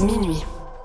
minuit.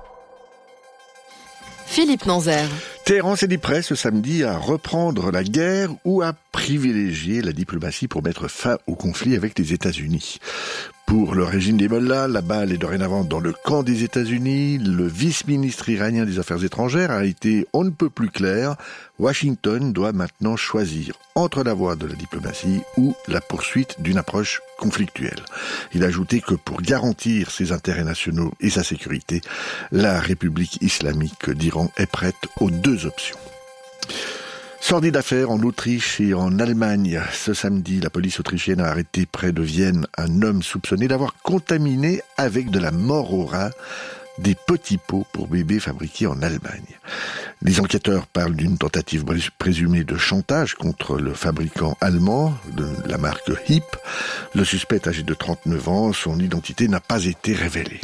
Philippe Nanzer. Téhéran s'est dit prêt ce samedi à reprendre la guerre ou à privilégier la diplomatie pour mettre fin au conflit avec les États-Unis. Pour le régime des Mollahs, la balle est dorénavant dans le camp des États-Unis. Le vice-ministre iranien des Affaires étrangères a été on ne peut plus clair. Washington doit maintenant choisir entre la voie de la diplomatie ou la poursuite d'une approche conflictuelle. Il a ajouté que pour garantir ses intérêts nationaux et sa sécurité, la République islamique d'Iran est prête aux deux options. Sordide affaire en Autriche et en Allemagne. Ce samedi, la police autrichienne a arrêté près de Vienne un homme soupçonné d'avoir contaminé avec de la mort au rat des petits pots pour bébés fabriqués en Allemagne. Les enquêteurs parlent d'une tentative présumée de chantage contre le fabricant allemand de la marque HIP. Le suspect âgé de 39 ans, son identité n'a pas été révélée.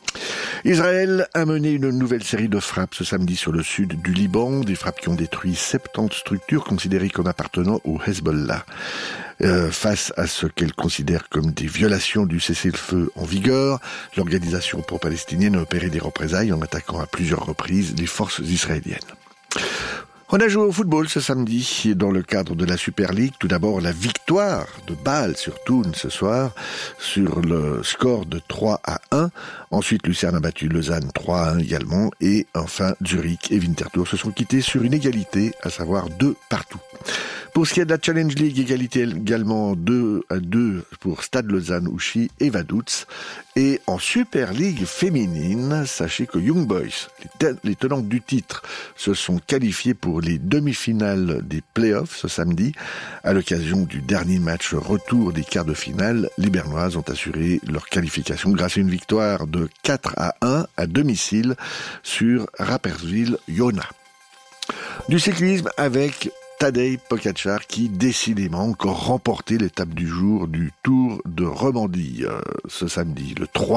Israël a mené une nouvelle série de frappes ce samedi sur le sud du Liban, des frappes qui ont détruit 70 structures considérées comme appartenant au Hezbollah. Face à ce qu'elle considère comme des violations du cessez-le-feu en vigueur, l'organisation pro-palestinienne a opéré des représailles en attaquant à plusieurs reprises les forces israéliennes. On a joué au football ce samedi dans le cadre de la Super League. Tout d'abord, la victoire de Bâle sur Thun ce soir sur le score de 3-1. Ensuite, Lucerne a battu Lausanne 3-1 également. Et enfin, Zurich et Winterthur se sont quittés sur une égalité, à savoir 2-2. Pour ce qui est de la Challenge League, égalité également 2-2 pour Stade Lausanne, Ouchy et Vaduz. Et en Super League féminine, sachez que Young Boys, les tenantes du titre, se sont qualifiés pour les demi-finales des playoffs ce samedi. À l'occasion du dernier match retour des quarts de finale, les Bernoises ont assuré leur qualification grâce à une victoire de 4-1 à domicile sur Rapperswil-Jona. Du cyclisme avec Tadej Pogačar qui décidément encore remporté l'étape du jour du Tour de Romandie ce samedi,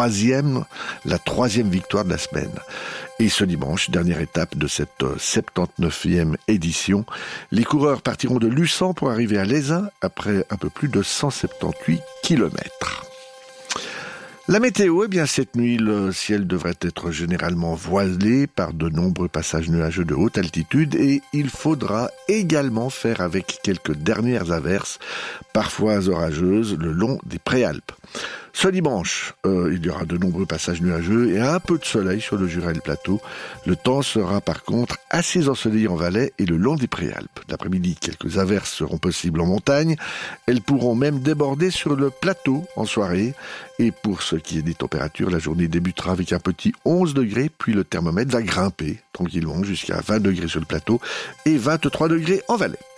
la troisième victoire de la semaine. Et ce dimanche, dernière étape de cette 79e édition, les coureurs partiront de Luçon pour arriver à Lézin après un peu plus de 178 kilomètres. La météo, cette nuit, le ciel devrait être généralement voilé par de nombreux passages nuageux de haute altitude et il faudra également faire avec quelques dernières averses, parfois orageuses, le long des Préalpes. Ce dimanche, il y aura de nombreux passages nuageux et un peu de soleil sur le Jura et le plateau. Le temps sera par contre assez ensoleillé en Valais et le long des Préalpes. L'après-midi, quelques averses seront possibles en montagne. Elles pourront même déborder sur le plateau en soirée. Et pour ce qui est des températures, la journée débutera avec un petit 11 degrés, puis le thermomètre va grimper tranquillement jusqu'à 20 degrés sur le plateau et 23 degrés en Valais.